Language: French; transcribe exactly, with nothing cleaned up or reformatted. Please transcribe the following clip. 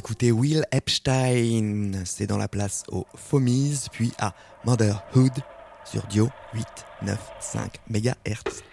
écouter Will Epstein, c'est dans la place aux Fomies, puis à Motherhood sur Dio huit neuf cinq mégahertz.